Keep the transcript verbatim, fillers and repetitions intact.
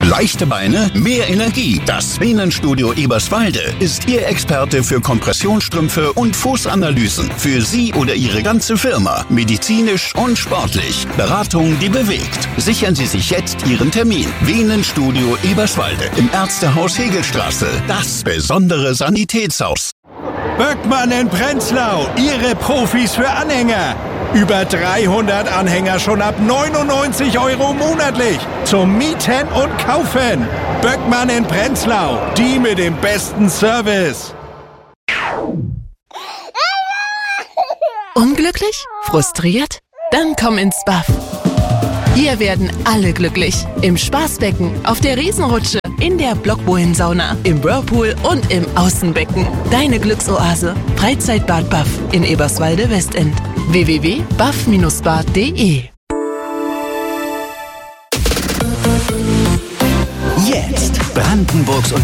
Leichte Beine, mehr Energie. Das Venenstudio Eberswalde ist Ihr Experte für Kompressionsstrümpfe und Fußanalysen. Für Sie oder Ihre ganze Firma. Medizinisch und sportlich. Beratung, die bewegt. Sichern Sie sich jetzt Ihren Termin. Venenstudio Eberswalde im Ärztehaus Hegelstraße. Das besondere Sanitätshaus. Böckmann in Prenzlau, Ihre Profis für Anhänger. Über dreihundert Anhänger schon ab neunundneunzig Euro monatlich. Zum Mieten und Kaufen. Böckmann in Prenzlau, die mit dem besten Service. Unglücklich? Frustriert? Dann komm ins B A F. Hier werden alle glücklich. Im Spaßbecken, auf der Riesenrutsche, in der Blockbohlensauna, im Whirlpool und im Außenbecken. Deine Glücksoase. Freizeitbad B A F in Eberswalde-Westend. w w w punkt b a f Bindestrich bad punkt d e Jetzt Brandenburgs und